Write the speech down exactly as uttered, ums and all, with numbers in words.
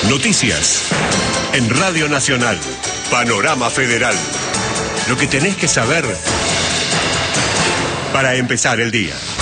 Noticias. En Radio Nacional. Panorama Federal. Lo que tenés que saber para empezar el día.